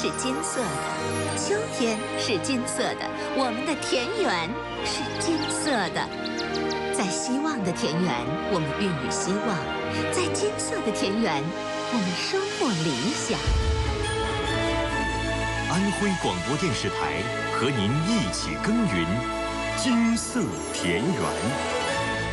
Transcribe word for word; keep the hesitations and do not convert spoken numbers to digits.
是金色的，秋天是金色的，我们的田园是金色的。在希望的田园，我们孕育希望；在金色的田园，我们收获理想。 安徽广播电视台和您一起耕耘金色田园。